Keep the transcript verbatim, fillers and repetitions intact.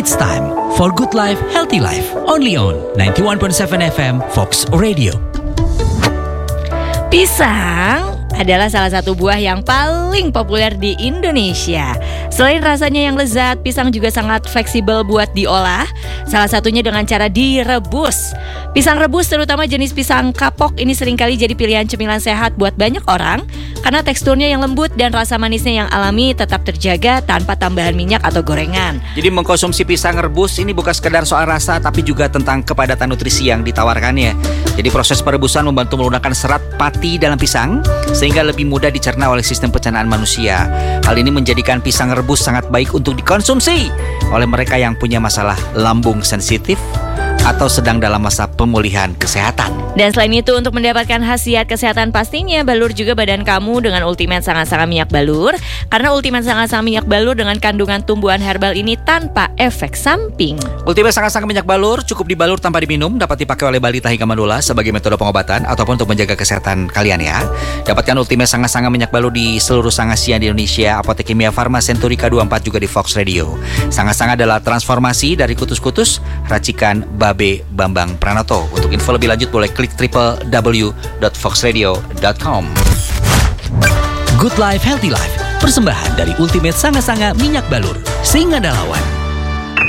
It's time for Good Life, Healthy Life. Only on ninety-one point seven F M Fox Radio. Pisang adalah salah satu buah yang paling populer di Indonesia. Selain rasanya yang lezat, pisang juga sangat fleksibel buat diolah. Salah satunya dengan cara direbus. Pisang rebus, terutama jenis pisang kapok, ini seringkali jadi pilihan cemilan sehat buat banyak orang karena teksturnya yang lembut dan rasa manisnya yang alami tetap terjaga tanpa tambahan minyak atau gorengan. Jadi mengkonsumsi pisang rebus ini bukan sekedar soal rasa, tapi juga tentang kepadatan nutrisi yang ditawarkannya. Jadi proses perebusan membantu melunakkan serat pati dalam pisang sehingga lebih mudah dicerna oleh sistem pencernaan manusia. Hal ini menjadikan pisang rebus sangat baik untuk dikonsumsi oleh mereka yang punya masalah lambung sensitif atau sedang dalam masa pemulihan kesehatan. Dan selain itu, untuk mendapatkan khasiat kesehatan pastinya, balur juga badan kamu dengan Ultimate Sangat-Sangat Minyak Balur. Karena Ultimate Sangat-Sangat Minyak Balur dengan kandungan tumbuhan herbal ini tanpa efek samping. Ultimate Sangat-Sangat Minyak Balur cukup dibalur tanpa diminum, dapat dipakai oleh balita hingga manula sebagai metode pengobatan ataupun untuk menjaga kesehatan kalian ya. Dapatkan Ultimate Sangat-Sangat Minyak Balur di seluruh Sangasian di Indonesia, Apotek Kimia Farma, Centurica dua puluh empat, juga di Fox Radio. Sangat-Sangat adalah transformasi dari kutus-kutus racikan Babe Bambang Pranoto. Untuk info lebih lanjut boleh klik w w w dot fox radio dot com. Good Life, Healthy Life. Persembahan dari Ultimate Sangat-Sangat Minyak Balur. Singa Dalawan.